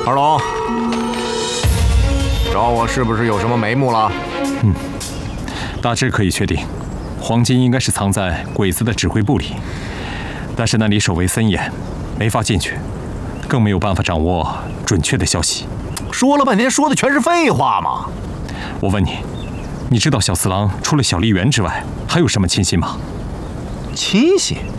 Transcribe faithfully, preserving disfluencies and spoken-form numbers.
二龙，找我是不是有什么眉目了？ 嗯，大致可以确定，黄金应该是藏在鬼子的指挥部里，但是那里守卫森严，没法进去，更没有办法掌握准确的消息。 说了半天，说的全是废话嘛！ 我问你，你知道小四郎除了小笠原之外，还有什么亲信吗？ 亲信？